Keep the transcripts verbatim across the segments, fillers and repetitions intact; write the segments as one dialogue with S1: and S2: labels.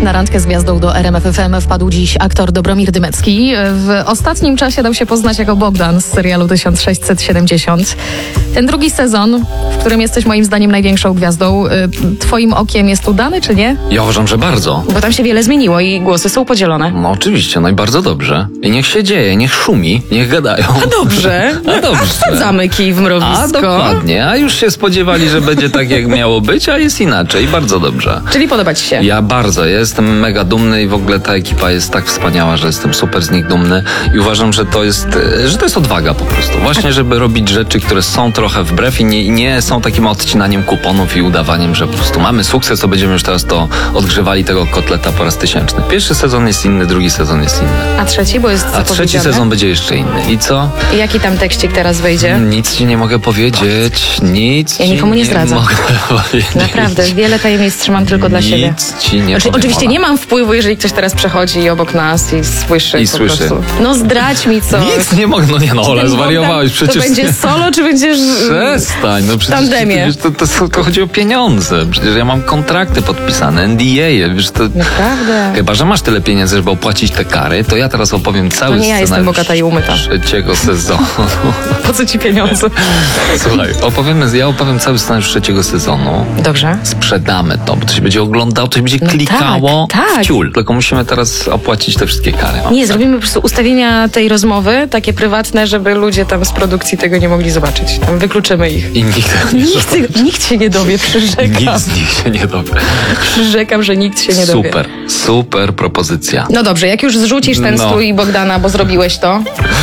S1: Na randkę z gwiazdą do R M F F M wpadł dziś aktor Dobromir Dymecki. W ostatnim czasie dał się poznać jako Bogdan z serialu tysiąc sześćset siedemdziesiąt. Ten drugi sezon, w którym jesteś moim zdaniem największą gwiazdą, twoim okiem jest udany, czy nie?
S2: Ja uważam, że bardzo.
S1: Bo tam się wiele zmieniło i głosy są podzielone.
S2: No oczywiście, no i bardzo dobrze. I niech się dzieje, niech szumi, niech gadają.
S1: A dobrze.
S2: A dobrze.
S1: Wsadzamy kij w mrowisko.
S2: A dokładnie, a już się spodziewali, że będzie tak, jak miało być, a jest inaczej. Bardzo dobrze.
S1: Czyli podoba ci się?
S2: Ja bardzo, ja jestem mega dumny i w ogóle ta ekipa jest tak wspaniała, że jestem super z nich dumny i uważam, że to jest, że to jest odwaga po prostu. Właśnie, żeby robić rzeczy, które są trochę wbrew i nie, nie są takim odcinaniem kuponów i udawaniem, że po prostu mamy sukces, to będziemy już teraz to odgrzewali tego kotleta po raz tysięczny. Pierwszy sezon jest inny, drugi sezon jest inny.
S1: A trzeci, bo jest
S2: A trzeci sezon będzie jeszcze inny. I co?
S1: I jaki tam tekścik teraz wyjdzie?
S2: Nic ci nie mogę powiedzieć, nic
S1: Ja nikomu
S2: ci
S1: nie zdradzam.
S2: mogę powiedzieć.
S1: Naprawdę, wiele tajemnic trzymam tylko dla siebie.
S2: Nic ci nie
S1: Znaczy,
S2: powiem,
S1: oczywiście
S2: Ola.
S1: nie mam wpływu, jeżeli ktoś teraz przechodzi obok nas i słyszy
S2: I
S1: po
S2: słyszy.
S1: prostu. No zdradź mi coś.
S2: Nic nie mogę, no nie no, Ola,
S1: Ten
S2: zwariowałeś
S1: Bogdan,
S2: przecież.
S1: To będzie solo, czy będziesz...
S2: Przestań, no przecież
S1: tandemie.
S2: Wiesz, to, to, to, to chodzi o pieniądze. Przecież ja mam kontrakty podpisane, N D A, wiesz, to...
S1: Naprawdę.
S2: Chyba, że masz tyle pieniędzy, żeby opłacić te kary, to ja teraz opowiem cały
S1: To nie ja jestem
S2: scenariusz
S1: bogata i umyta.
S2: trzeciego sezonu.
S1: Po co ci pieniądze?
S2: Słuchaj, opowiemy, ja opowiem cały scenariusz trzeciego sezonu.
S1: Dobrze.
S2: Sprzedamy to, bo to się będzie oglądało, to się będzie
S1: No
S2: klikało
S1: tak, tak.
S2: w ciul. Tylko musimy teraz opłacić te wszystkie kary.
S1: Nie, zrobimy po prostu ustawienia tej rozmowy, takie prywatne, żeby ludzie tam z produkcji tego nie mogli zobaczyć. Tam wykluczymy ich.
S2: I nikt nie
S1: Nikt, nikt się nie dowie, przyrzekam.
S2: Nikt z nich się nie dowie.
S1: Przyrzekam, że nikt się nie dowie.
S2: Super, super propozycja.
S1: No dobrze, jak już zrzucisz ten
S2: No.
S1: strój Bogdana, bo zrobiłeś to,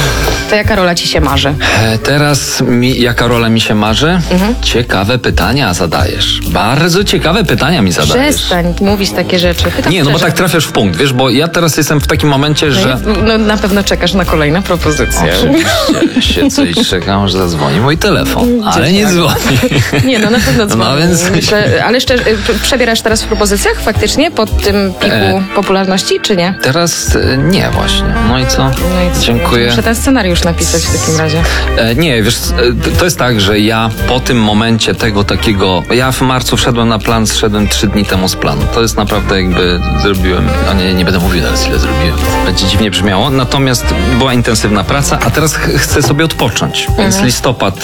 S1: to jaka rola ci się marzy?
S2: E, Teraz mi, jaka rola mi się marzy?
S1: Mhm.
S2: Ciekawe pytania zadajesz. Bardzo ciekawe pytania mi zadajesz.
S1: Przestań mówić takie rzeczy. Pytam
S2: Nie, no bo
S1: szczerze.
S2: tak trafiasz w punkt, wiesz, bo ja teraz jestem w takim momencie, że...
S1: No, i- no na pewno czekasz na kolejne propozycje.
S2: Oczywiście, siedzę i czekam, że zadzwoni mój telefon, ale nie dzwoni.
S1: Nie, no na pewno dzwoni.
S2: No więc-
S1: Myślę, ale szczerze, p- przebierasz teraz w propozycjach faktycznie pod tym piku
S2: E.
S1: popularności, czy nie?
S2: Teraz e, nie właśnie. No i co?
S1: No i co?
S2: Dziękuję.
S1: Muszę ten scenariusz napisać w takim razie.
S2: E, nie, wiesz, e, to jest tak, że ja po tym momencie tego takiego... Ja w marcu wszedłem na plan, zszedłem trzy dni temu z planu. To jest naprawdę jakby zrobiłem... No nie, nie będę mówił teraz, ile zrobiłem. Będzie dziwnie brzmiało. Natomiast była intensywna praca, a teraz ch- chcę sobie odpocząć. Więc listopad